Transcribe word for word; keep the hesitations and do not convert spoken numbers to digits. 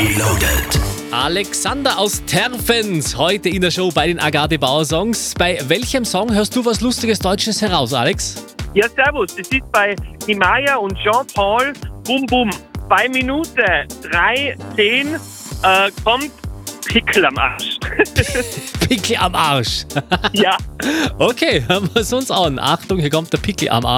Reloaded. Alexander aus Terfens, heute in der Show bei den Agathe Bauer Songs. Bei welchem Song hörst du was Lustiges Deutsches heraus, Alex? Ja, servus. Das ist bei Nimaya und Jean-Paul Bum Bum. Bei Minute drei zehn äh, kommt Pickel am Arsch. Pickel am Arsch. Ja. Okay, hören wir es uns an. Achtung, hier kommt der Pickel am Arsch.